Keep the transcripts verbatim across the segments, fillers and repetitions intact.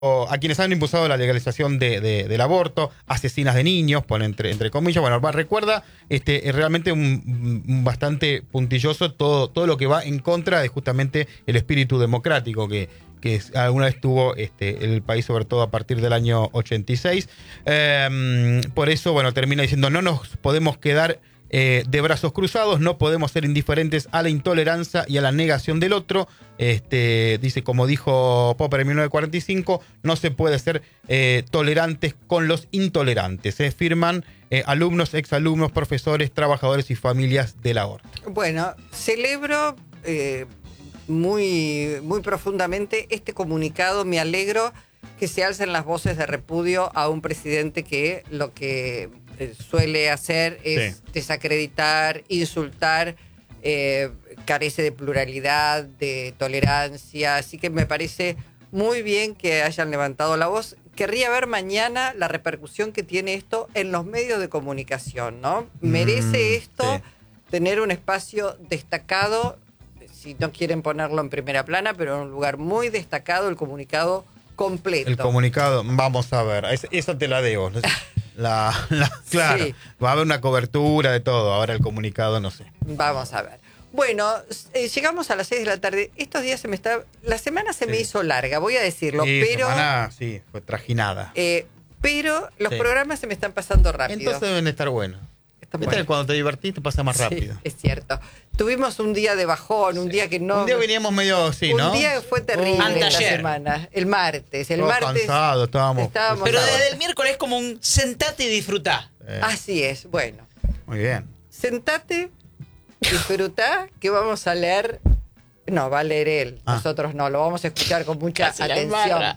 o a quienes han impulsado la legalización de, de, del aborto, asesinas de niños, pone entre, entre comillas. Bueno, va, recuerda este, es realmente un, un bastante puntilloso todo, todo lo que va en contra de justamente el espíritu democrático que, que alguna vez tuvo este, el país, sobre todo a partir del año ochenta y seis. Eh, por eso, bueno, termina diciendo, no nos podemos quedar Eh, de brazos cruzados, no podemos ser indiferentes a la intolerancia y a la negación del otro. Este, dice, como dijo Popper en mil novecientos cuarenta y cinco, no se puede ser eh, tolerantes con los intolerantes. Se eh, firman eh, alumnos, exalumnos, profesores, trabajadores y familias del aborto. Bueno, celebro eh, muy, muy profundamente este comunicado. Me alegro que se alcen las voces de repudio a un presidente que lo que suele hacer es sí. desacreditar, insultar, eh, carece de pluralidad, de tolerancia, así que me parece muy bien que hayan levantado la voz. Querría ver mañana la repercusión que tiene esto en los medios de comunicación, ¿no? Merece mm, esto sí. tener un espacio destacado, si no quieren ponerlo en primera plana, pero en un lugar muy destacado, el comunicado completo. El comunicado, vamos a ver, esa te la debo. La, la, claro, sí. Va a haber una cobertura de todo. Ahora el comunicado, no sé. Vamos a ver. Bueno, eh, llegamos a las seis de la tarde. Estos días se me está... La semana se sí. me hizo larga, voy a decirlo, sí, pero... semana, sí, fue trajinada. Eh, pero los sí. programas se me están pasando rápido. Entonces deben estar buenos. Bueno. Cuando te divertís te pasa más rápido. Sí, es cierto. Tuvimos un día de bajón, un sí. día que no... Un día veníamos medio, sí, ¿no? Un día que fue terrible oh, esta semana. El martes. El Todos martes cansados, estábamos... estábamos Pero desde el miércoles es como un sentate y disfrutá. Eh. Así es, bueno. Muy bien. Sentate, disfrutá, que vamos a leer... No, va a leer él. Ah. Nosotros no, lo vamos a escuchar con mucha Casi atención.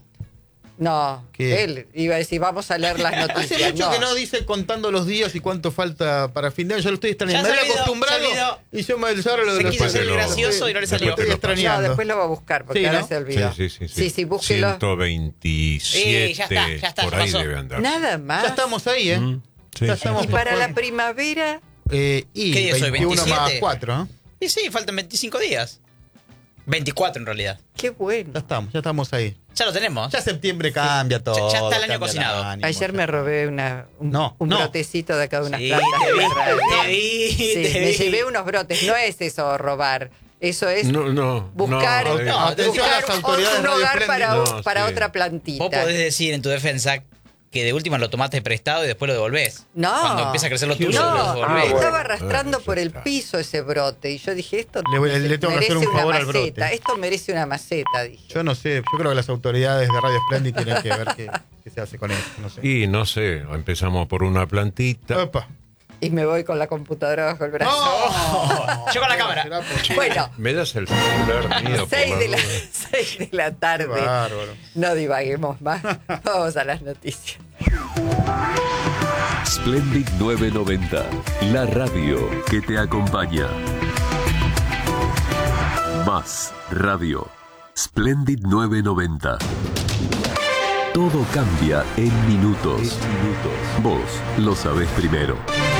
No, ¿qué? Él iba a decir, vamos a leer las noticias. Hace mucho no. que no dice contando los días y cuánto falta para fin de año. Yo lo estoy extrañando. Me había acostumbrado y yo me ahora lo de los Se quiso ser gracioso y no le salió. Estoy extrañando. No, después lo va a buscar porque sí, ahora ¿no? se olvidó. Sí, sí, sí. Sí, sí, búsquelo. ciento veintisiete, sí, ya está, ya está, por ahí pasó. Debe andar. Nada más. Ya estamos ahí, ¿eh? Mm, sí, ya sí, estamos y para por... la primavera... Eh, y ¿qué día soy? veintiuno más cuatro, ¿no? Sí, sí, faltan veinticinco días. veinticuatro en realidad. Qué bueno. Ya estamos, ya estamos ahí. Ya lo tenemos. Ya septiembre cambia todo. Ya, ya está el año cocinado. Ánimo, Ayer me robé una, un, no, un no. brotecito de acá de unas sí, plantas. Te vi, de radio. te vi, sí, te me vi. llevé unos brotes. No es eso robar. Eso es no, no, buscar, no, no, atención a las autoridades un hogar Radio para, no, para sí. otra plantita. Vos podés decir en tu defensa que de última lo tomaste prestado y después lo devolvés. No. Cuando empieza a crecer lo tuyo, no, lo devolvés. Ah, estaba arrastrando por el piso ese brote y yo dije, esto le, le tengo que hacer un favor al brote. Esto merece una maceta, dije. Yo no sé, yo creo que las autoridades de Radio Splendid tienen que ver qué, qué se hace con esto. No sé. Y no sé, empezamos por una plantita. Opa. Y me voy con la computadora bajo el brazo. No. Yo con la cámara. Bueno. ¿Me das el celular mío? seis de la, seis de la tarde. Bárbaro. No divaguemos más. Vamos a las noticias. Splendid novecientos noventa, la radio que te acompaña. Más radio. Splendid novecientos noventa. Todo cambia en minutos. minutos. Vos lo sabés primero.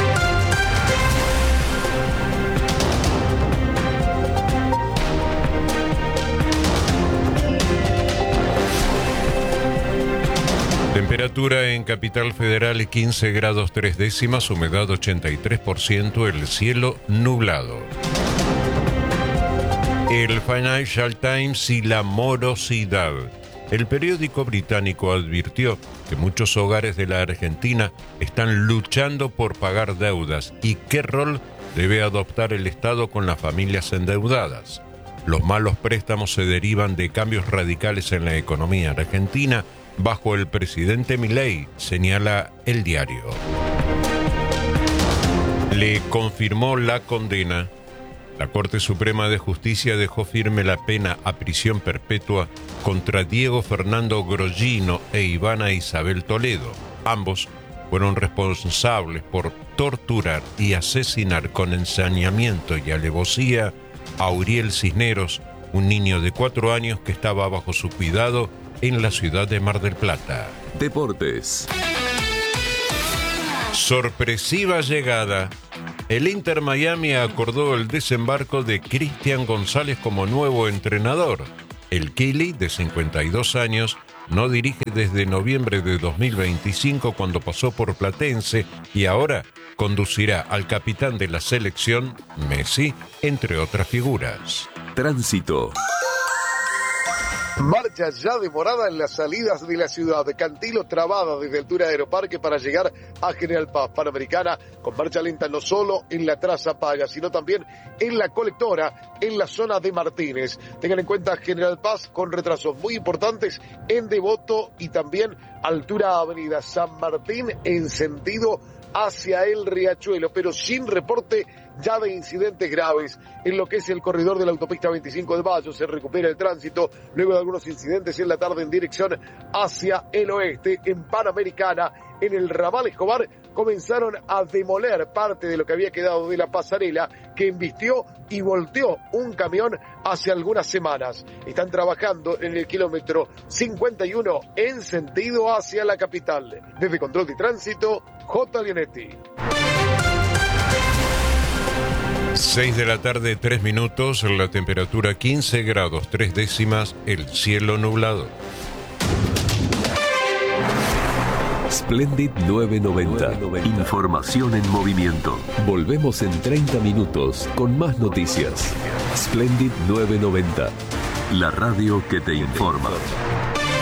Temperatura en Capital Federal quince grados tres décimas, humedad ochenta y tres por ciento, el cielo nublado. El Financial Times y la morosidad. El periódico británico advirtió que muchos hogares de la Argentina están luchando por pagar deudas y qué rol debe adoptar el Estado con las familias endeudadas. Los malos préstamos se derivan de cambios radicales en la economía argentina bajo el presidente Milei, señala el diario. Le confirmó la condena. La Corte Suprema de Justicia dejó firme la pena a prisión perpetua contra Diego Fernando Grollino e Ivana Isabel Toledo. Ambos fueron responsables por torturar y asesinar con ensañamiento y alevosía a Uriel Cisneros, un niño de cuatro años que estaba bajo su cuidado en la ciudad de Mar del Plata. Deportes. Sorpresiva llegada. El Inter Miami acordó el desembarco de Cristian González como nuevo entrenador. El Kili, de cincuenta y dos años, No dirige desde noviembre de dos mil veinticinco cuando pasó por Platense y ahora conducirá al capitán de la selección, Messi, entre otras figuras. Tránsito. Marcha ya demorada en las salidas de la ciudad. Cantilo trabada desde altura de Aeroparque para llegar a General Paz. Panamericana con marcha lenta no solo en la traza paga, sino también en la colectora, en la zona de Martínez. Tengan en cuenta General Paz con retrasos muy importantes en Devoto y también altura Avenida San Martín en sentido hacia el Riachuelo, pero sin reporte ya de incidentes graves en lo que es el corredor de la autopista veinticinco de Mayo. Se recupera el tránsito luego de algunos incidentes en la tarde en dirección hacia el oeste. En Panamericana, en el ramal Escobar, comenzaron a demoler parte de lo que había quedado de la pasarela que embistió y volteó un camión hace algunas semanas. Están trabajando en el kilómetro cincuenta y uno en sentido hacia la capital. Desde Control de Tránsito, J. Lianetti. seis de la tarde, tres minutos, la temperatura quince grados, tres décimas, el cielo nublado. Splendid novecientos noventa. Información en movimiento. Volvemos en treinta minutos con más noticias. Splendid novecientos noventa. La radio que te informa.